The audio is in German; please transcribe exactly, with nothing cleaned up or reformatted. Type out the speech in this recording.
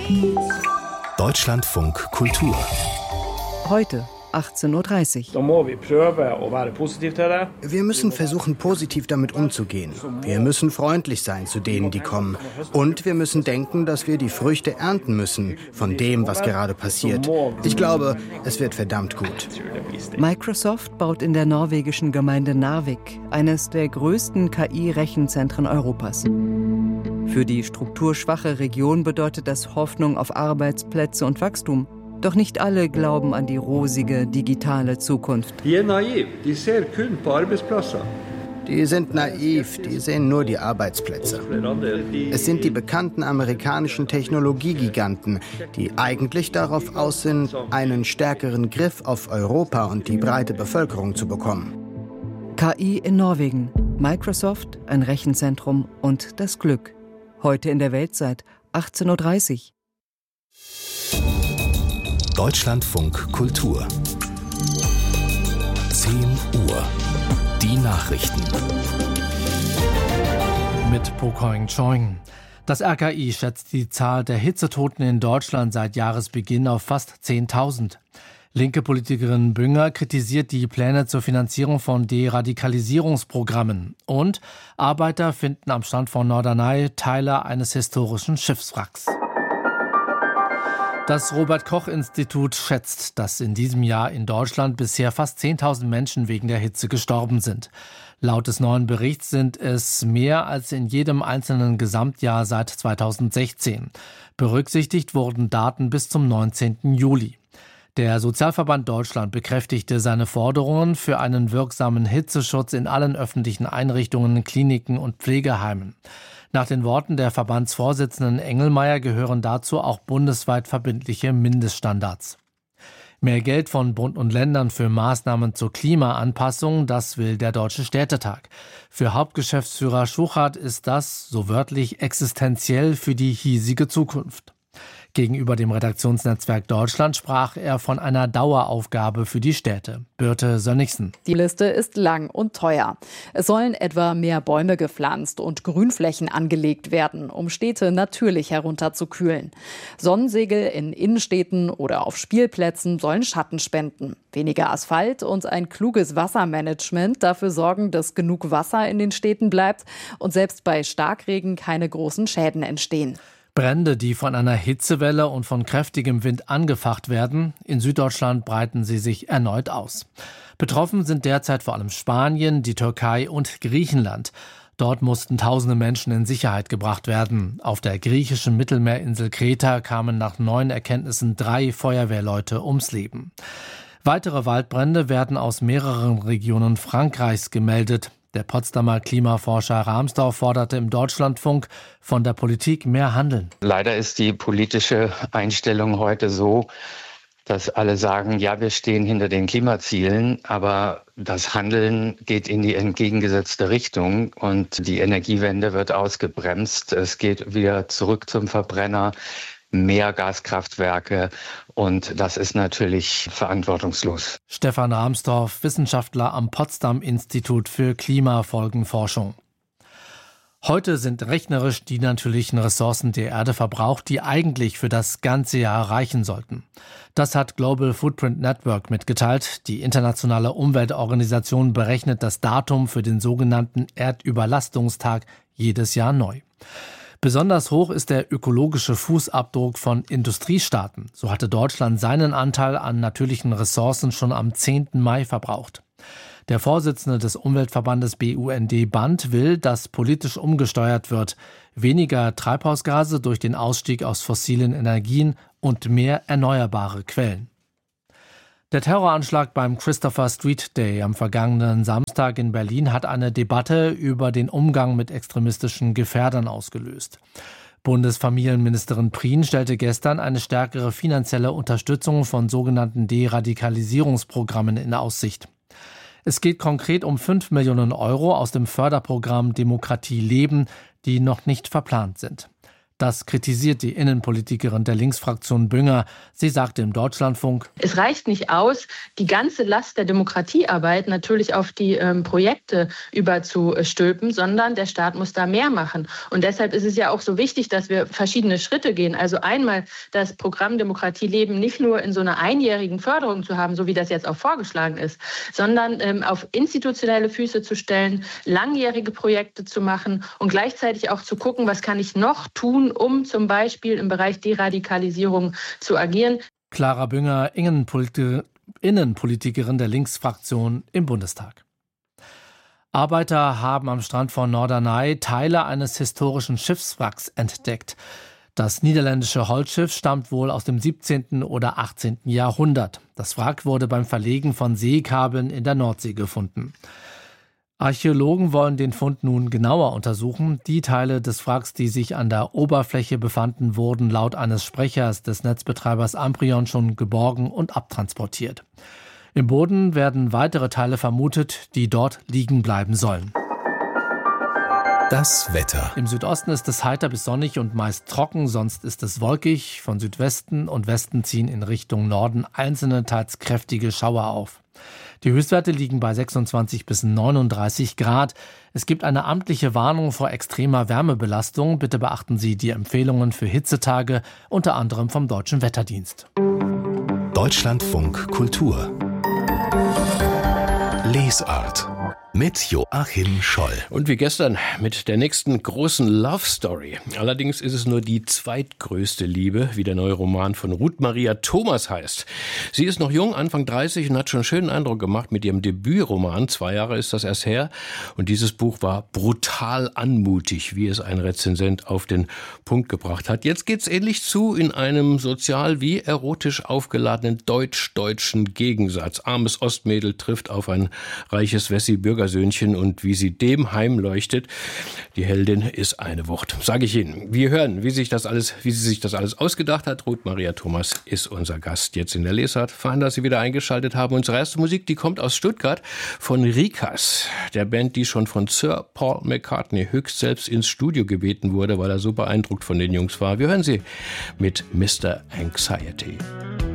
Deutschlandfunk Kultur. Heute achtzehn Uhr dreißig. Wir müssen versuchen, positiv damit umzugehen. Wir müssen freundlich sein zu denen, die kommen. Und wir müssen denken, dass wir die Früchte ernten müssen von dem, was gerade passiert. Ich glaube, es wird verdammt gut. Microsoft baut in der norwegischen Gemeinde Narvik eines der größten K I-Rechenzentren Europas. Für die strukturschwache Region bedeutet das Hoffnung auf Arbeitsplätze und Wachstum. Doch nicht alle glauben an die rosige digitale Zukunft. Die sind naiv, die sehen kun på arbeidsplasser. Die sind naiv, die sehen nur die Arbeitsplätze. Es sind die bekannten amerikanischen Technologiegiganten, die eigentlich darauf aus sind, einen stärkeren Griff auf Europa und die breite Bevölkerung zu bekommen. K I in Norwegen, Microsoft, ein Rechenzentrum und das Glück. Heute in der Weltzeit, achtzehn Uhr dreißig. Deutschlandfunk Kultur. zehn Uhr. Die Nachrichten. Mit Pokoing Choing. Das R K I schätzt die Zahl der Hitzetoten in Deutschland seit Jahresbeginn auf fast zehntausend. Linke Politikerin Bünger kritisiert die Pläne zur Finanzierung von Deradikalisierungsprogrammen. Und Arbeiter finden am Strand von Norderney Teile eines historischen Schiffswracks. Das Robert-Koch-Institut schätzt, dass in diesem Jahr in Deutschland bisher fast zehntausend Menschen wegen der Hitze gestorben sind. Laut des neuen Berichts sind es mehr als in jedem einzelnen Gesamtjahr seit zweitausendsechzehn. Berücksichtigt wurden Daten bis zum neunzehnten Juli. Der Sozialverband Deutschland bekräftigte seine Forderungen für einen wirksamen Hitzeschutz in allen öffentlichen Einrichtungen, Kliniken und Pflegeheimen. Nach den Worten der Verbandsvorsitzenden Engelmeier gehören dazu auch bundesweit verbindliche Mindeststandards. Mehr Geld von Bund und Ländern für Maßnahmen zur Klimaanpassung, das will der Deutsche Städtetag. Für Hauptgeschäftsführer Schuchart ist das, so wörtlich, existenziell für die hiesige Zukunft. Gegenüber dem Redaktionsnetzwerk Deutschland sprach er von einer Daueraufgabe für die Städte. Birte Sönnigsen. Die Liste ist lang und teuer. Es sollen etwa mehr Bäume gepflanzt und Grünflächen angelegt werden, um Städte natürlich herunterzukühlen. Sonnensegel in Innenstädten oder auf Spielplätzen sollen Schatten spenden. Weniger Asphalt und ein kluges Wassermanagement dafür sorgen, dass genug Wasser in den Städten bleibt und selbst bei Starkregen keine großen Schäden entstehen. Brände, die von einer Hitzewelle und von kräftigem Wind angefacht werden. In Süddeutschland breiten sie sich erneut aus. Betroffen sind derzeit vor allem Spanien, die Türkei und Griechenland. Dort mussten tausende Menschen in Sicherheit gebracht werden. Auf der griechischen Mittelmeerinsel Kreta kamen nach neuen Erkenntnissen drei Feuerwehrleute ums Leben. Weitere Waldbrände werden aus mehreren Regionen Frankreichs gemeldet. Der Potsdamer Klimaforscher Rahmsdorf forderte im Deutschlandfunk von der Politik mehr Handeln. Leider ist die politische Einstellung heute so, dass alle sagen, ja, wir stehen hinter den Klimazielen, aber das Handeln geht in die entgegengesetzte Richtung und die Energiewende wird ausgebremst. Es geht wieder zurück zum Verbrenner, mehr Gaskraftwerke und das ist natürlich verantwortungslos. Stefan Rahmsdorf, Wissenschaftler am Potsdam-Institut für Klimafolgenforschung. Heute sind rechnerisch die natürlichen Ressourcen der Erde verbraucht, die eigentlich für das ganze Jahr reichen sollten. Das hat Global Footprint Network mitgeteilt. Die internationale Umweltorganisation berechnet das Datum für den sogenannten Erdüberlastungstag jedes Jahr neu. Besonders hoch ist der ökologische Fußabdruck von Industriestaaten. So hatte Deutschland seinen Anteil an natürlichen Ressourcen schon am zehnten Mai verbraucht. Der Vorsitzende des Umweltverbandes B U N D-Band will, dass politisch umgesteuert wird. Weniger Treibhausgase durch den Ausstieg aus fossilen Energien und mehr erneuerbare Quellen. Der Terroranschlag beim Christopher Street Day am vergangenen Samstag in Berlin hat eine Debatte über den Umgang mit extremistischen Gefährdern ausgelöst. Bundesfamilienministerin Prien stellte gestern eine stärkere finanzielle Unterstützung von sogenannten Deradikalisierungsprogrammen in Aussicht. Es geht konkret um fünf Millionen Euro aus dem Förderprogramm Demokratie leben, die noch nicht verplant sind. Das kritisiert die Innenpolitikerin der Linksfraktion Bünger. Sie sagte im Deutschlandfunk: Es reicht nicht aus, die ganze Last der Demokratiearbeit natürlich auf die ähm, Projekte überzustülpen, sondern der Staat muss da mehr machen. Und deshalb ist es ja auch so wichtig, dass wir verschiedene Schritte gehen. Also einmal das Programm Demokratie leben nicht nur in so einer einjährigen Förderung zu haben, so wie das jetzt auch vorgeschlagen ist, sondern ähm, auf institutionelle Füße zu stellen, langjährige Projekte zu machen und gleichzeitig auch zu gucken, was kann ich noch tun, um zum Beispiel im Bereich Deradikalisierung zu agieren. Clara Bünger, Innenpoliti- Innenpolitikerin der Linksfraktion im Bundestag. Arbeiter haben am Strand von Norderney Teile eines historischen Schiffswracks entdeckt. Das niederländische Holzschiff stammt wohl aus dem siebzehnten oder achtzehnten Jahrhundert. Das Wrack wurde beim Verlegen von Seekabeln in der Nordsee gefunden. Archäologen wollen den Fund nun genauer untersuchen. Die Teile des Wracks, die sich an der Oberfläche befanden, wurden laut eines Sprechers des Netzbetreibers Amprion schon geborgen und abtransportiert. Im Boden werden weitere Teile vermutet, die dort liegen bleiben sollen. Das Wetter. Im Südosten ist es heiter bis sonnig und meist trocken, sonst ist es wolkig. Von Südwesten und Westen ziehen in Richtung Norden einzelne, teils kräftige Schauer auf. Die Höchstwerte liegen bei sechsundzwanzig bis neununddreißig Grad. Es gibt eine amtliche Warnung vor extremer Wärmebelastung. Bitte beachten Sie die Empfehlungen für Hitzetage, unter anderem vom Deutschen Wetterdienst. Deutschlandfunk Kultur. Lesart. Mit Joachim Scholl. Und wie gestern mit der nächsten großen Love Story. Allerdings ist es nur die zweitgrößte Liebe, wie der neue Roman von Ruth Maria Thomas heißt. Sie ist noch jung, Anfang dreißig, und hat schon einen schönen Eindruck gemacht mit ihrem Debütroman. Zwei Jahre ist das erst her. Und dieses Buch war brutal anmutig, wie es ein Rezensent auf den Punkt gebracht hat. Jetzt geht's ähnlich zu in einem sozial wie erotisch aufgeladenen deutsch-deutschen Gegensatz. Armes Ostmädel trifft auf ein reiches Wessi-Bürger Söhnchen, und wie sie dem heimleuchtet. Die Heldin ist eine Wucht, sage ich Ihnen. Wir hören, wie sich das alles, wie sie sich das alles ausgedacht hat. Ruth Maria Thomas ist unser Gast jetzt in der Lesart. Fein, dass Sie wieder eingeschaltet haben. Unsere erste Musik, die kommt aus Stuttgart von Rikas, der Band, die schon von Sir Paul McCartney höchst selbst ins Studio gebeten wurde, weil er so beeindruckt von den Jungs war. Wir hören sie mit Mister Anxiety.